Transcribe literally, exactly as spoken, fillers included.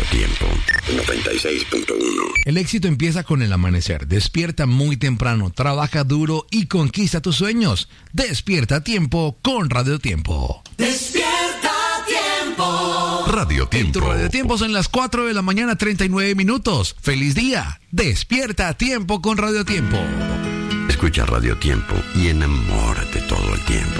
Radio Tiempo noventa y seis punto uno. El éxito empieza con el amanecer. Despierta muy temprano, trabaja duro y conquista tus sueños. Despierta a tiempo con Radio Tiempo. Despierta a tiempo. Radio Tiempo. Tu Radio Tiempo son las cuatro de la mañana, treinta y nueve minutos. ¡Feliz día! Despierta a tiempo con Radio Tiempo. Escucha Radio Tiempo y enamórate todo el tiempo.